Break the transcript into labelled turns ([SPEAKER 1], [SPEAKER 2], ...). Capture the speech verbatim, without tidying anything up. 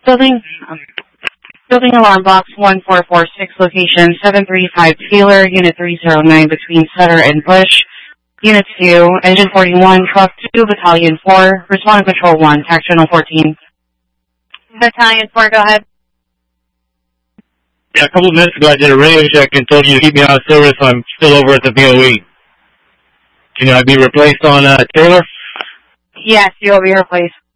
[SPEAKER 1] Building, um, building alarm box one four four six, location seven three five Taylor, Unit three zero nine, between Sutter and Bush. Unit two, Engine forty-one, Truck two, Battalion four, Respond Control one, Tax Channel fourteen.
[SPEAKER 2] Battalion four, go ahead.
[SPEAKER 3] Yeah, a couple of minutes ago I did a radio check and told you to keep me out of service. I'm still over at the B O E. Can I be replaced on uh, Taylor?
[SPEAKER 1] Yes, you will be replaced.